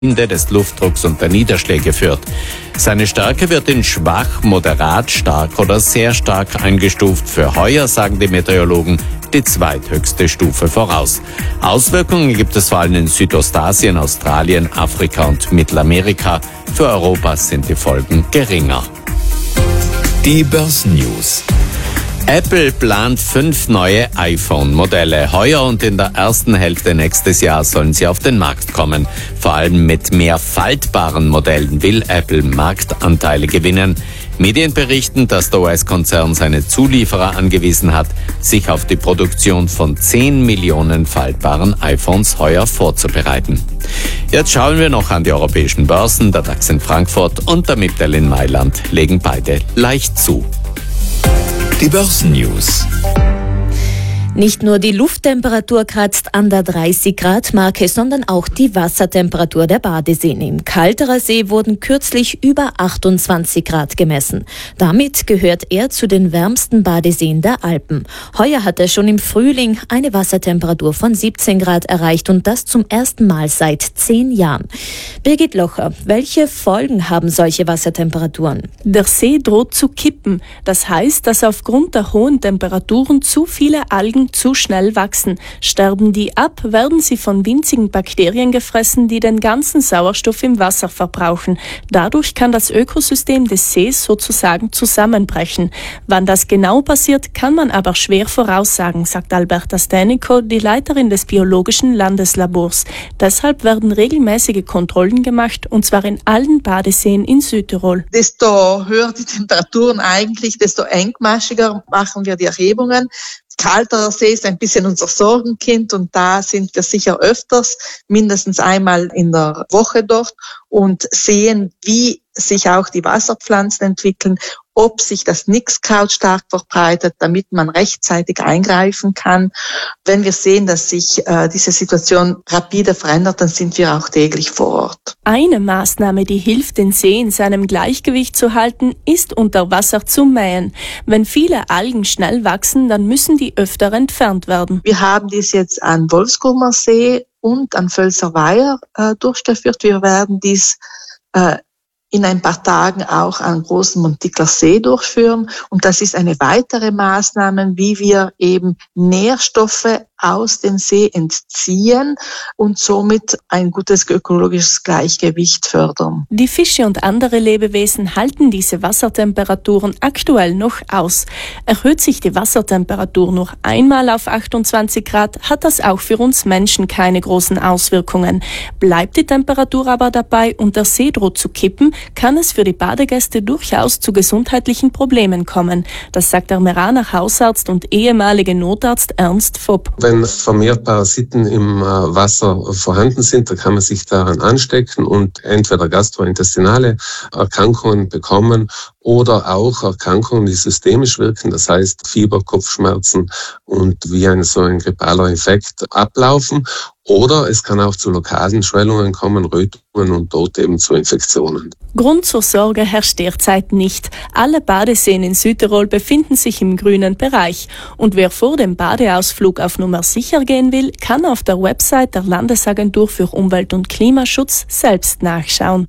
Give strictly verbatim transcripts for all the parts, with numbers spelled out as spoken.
des Luftdrucks und der Niederschläge führt. Seine Stärke wird in schwach, moderat, stark oder sehr stark eingestuft. Für heuer, sagen die Meteorologen, die zweithöchste Stufe voraus. Auswirkungen gibt es vor allem in Südostasien, Australien, Afrika und Mittelamerika. Für Europa sind die Folgen geringer. Die Börsennews. Apple plant fünf neue iPhone-Modelle. Heuer und in der ersten Hälfte nächstes Jahr sollen sie auf den Markt kommen. Vor allem mit mehr faltbaren Modellen will Apple Marktanteile gewinnen. Medien berichten, dass der U S-Konzern seine Zulieferer angewiesen hat, sich auf die Produktion von zehn Millionen faltbaren iPhones heuer vorzubereiten. Jetzt schauen wir noch an die europäischen Börsen. Der DAX in Frankfurt und der MIPTEL in Mailand legen beide leicht zu. Die Börsennews. Nicht nur die Lufttemperatur kratzt an der dreißig Grad Marke, sondern auch die Wassertemperatur der Badeseen. Im Kalterer See wurden kürzlich über achtundzwanzig Grad gemessen. Damit gehört er zu den wärmsten Badeseen der Alpen. Heuer hat er schon im Frühling eine Wassertemperatur von siebzehn Grad erreicht und das zum ersten Mal seit zehn Jahren. Birgit Locher, welche Folgen haben solche Wassertemperaturen? Der See droht zu kippen. Das heißt, dass aufgrund der hohen Temperaturen zu viele Algen zu schnell wachsen. Sterben die ab, werden sie von winzigen Bakterien gefressen, die den ganzen Sauerstoff im Wasser verbrauchen. Dadurch kann das Ökosystem des Sees sozusagen zusammenbrechen. Wann das genau passiert, kann man aber schwer voraussagen, sagt Alberta Stenico, die Leiterin des Biologischen Landeslabors. Deshalb werden regelmäßige Kontrollen gemacht, und zwar in allen Badeseen in Südtirol. Desto höher die Temperaturen eigentlich, desto engmaschiger machen wir die Erhebungen. Kalterer See ist ein bisschen unser Sorgenkind und da sind wir sicher öfters, mindestens einmal in der Woche dort und sehen, wie sich auch die Wasserpflanzen entwickeln, ob sich das Nixkraut stark verbreitet, damit man rechtzeitig eingreifen kann. Wenn wir sehen, dass sich äh, diese Situation rapide verändert, dann sind wir auch täglich vor Ort. Eine Maßnahme, die hilft, den See in seinem Gleichgewicht zu halten, ist unter Wasser zu mähen. Wenn viele Algen schnell wachsen, dann müssen die öfter entfernt werden. Wir haben dies jetzt an Wolfsgrummer See und an Völserweiher äh, durchgeführt. Wir werden dies äh, in ein paar Tagen auch an großen Montikler See durchführen. Und das ist eine weitere Maßnahme, wie wir eben Nährstoffe aus dem See entziehen und somit ein gutes ökologisches Gleichgewicht fördern. Die Fische und andere Lebewesen halten diese Wassertemperaturen aktuell noch aus. Erhöht sich die Wassertemperatur noch einmal auf achtundzwanzig Grad, hat das auch für uns Menschen keine großen Auswirkungen. Bleibt die Temperatur aber dabei und der See droht zu kippen, kann es für die Badegäste durchaus zu gesundheitlichen Problemen kommen. Das sagt der Meraner Hausarzt und ehemalige Notarzt Ernst Fopp. Wenn vermehrt Parasiten im Wasser vorhanden sind, dann kann man sich daran anstecken und entweder gastrointestinale Erkrankungen bekommen oder auch Erkrankungen, die systemisch wirken, das heißt Fieber, Kopfschmerzen und wie ein so ein grippaler Infekt ablaufen. Oder es kann auch zu lokalen Schwellungen kommen, Rötungen und dort eben zu Infektionen. Grund zur Sorge herrscht derzeit nicht. Alle Badeseen in Südtirol befinden sich im grünen Bereich. Und wer vor dem Badeausflug auf Nummer sicher gehen will, kann auf der Website der Landesagentur für Umwelt- und Klimaschutz selbst nachschauen.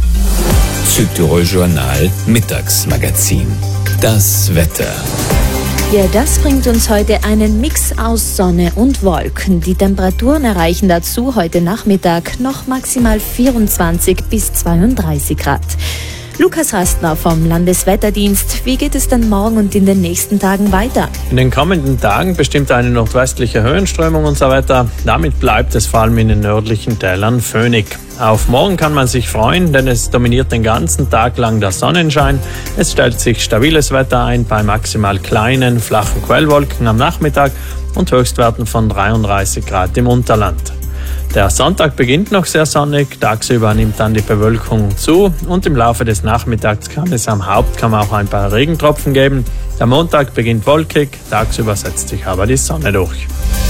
Südtirol Journal Mittagsmagazin. Das Wetter. Ja, das bringt uns heute einen Mix aus Sonne und Wolken. Die Temperaturen erreichen dazu heute Nachmittag noch maximal vierundzwanzig bis zweiunddreißig Grad. Lukas Rastner vom Landeswetterdienst. Wie geht es denn morgen und in den nächsten Tagen weiter? In den kommenden Tagen bestimmt eine nordwestliche Höhenströmung unser Wetter. Damit bleibt es vor allem in den nördlichen Tälern föhnig. Auf morgen kann man sich freuen, denn es dominiert den ganzen Tag lang der Sonnenschein. Es stellt sich stabiles Wetter ein bei maximal kleinen, flachen Quellwolken am Nachmittag und Höchstwerten von dreiunddreißig Grad im Unterland. Der Sonntag beginnt noch sehr sonnig, tagsüber nimmt dann die Bewölkung zu und im Laufe des Nachmittags kann es am Hauptkamm auch ein paar Regentropfen geben. Der Montag beginnt wolkig, tagsüber setzt sich aber die Sonne durch.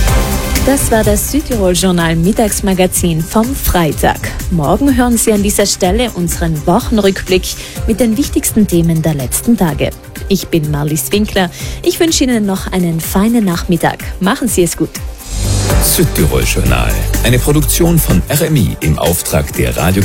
Das war das Südtirol-Journal Mittagsmagazin vom Freitag. Morgen hören Sie an dieser Stelle unseren Wochenrückblick mit den wichtigsten Themen der letzten Tage. Ich bin Marlies Winkler. Ich wünsche Ihnen noch einen feinen Nachmittag. Machen Sie es gut. Südtirol Journal. Eine Produktion von R M I im Auftrag der Radio